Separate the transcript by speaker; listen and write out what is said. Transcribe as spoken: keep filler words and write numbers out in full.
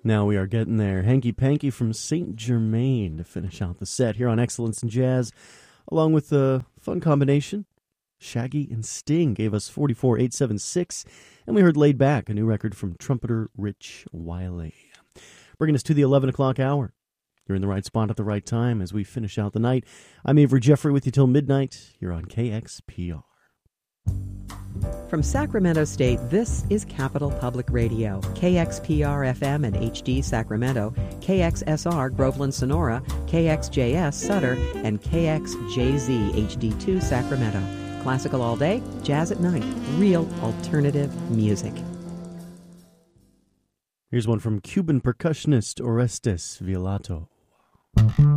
Speaker 1: Now we are getting there. Hanky Panky from Saint Germain to finish out the set here on Excellence in Jazz, along with the fun combination. Shaggy and Sting gave us forty-four eight seven six, and we heard Laid Back, a new record from trumpeter Rich Wiley. Bringing us to the eleven o'clock hour. You're in the right spot at the right time as we finish out the night. I'm Avery Jeffrey with you till midnight. You're on K X P R.
Speaker 2: From Sacramento State, this is Capital Public Radio, K X P R F M and H D Sacramento, K X S R Groveland Sonora, K X J S Sutter, and K X J Z H D two Sacramento. Classical all day, jazz at night, real alternative music.
Speaker 1: Here's one from Cuban percussionist Orestes Violato.